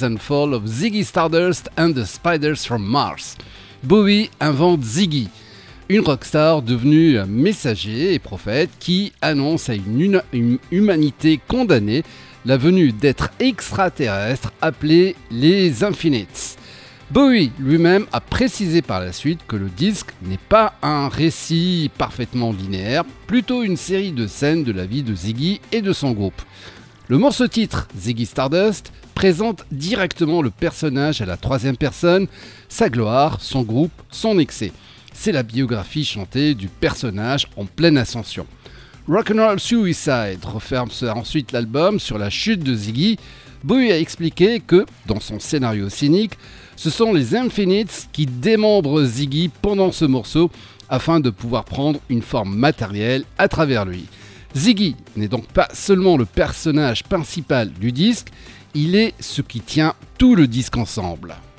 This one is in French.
Rise and Fall of Ziggy Stardust and the Spiders from Mars. Bowie invente Ziggy, une rockstar devenue messager et prophète qui annonce à une humanité condamnée la venue d'êtres extraterrestres appelés les Infinites. Bowie lui-même a précisé par la suite que le disque n'est pas un récit parfaitement linéaire, plutôt une série de scènes de la vie de Ziggy et de son groupe. Le morceau titre, Ziggy Stardust, présente directement le personnage à la troisième personne, sa gloire, son groupe, son excès. C'est la biographie chantée du personnage en pleine ascension. Rock'n'Roll Suicide referme ensuite l'album sur la chute de Ziggy. Bowie a expliqué que, dans son scénario cynique, ce sont les Infinites qui démembrent Ziggy pendant ce morceau afin de pouvoir prendre une forme matérielle à travers lui. Ziggy n'est donc pas seulement le personnage principal du disque, il est ce qui tient tout le disque ensemble.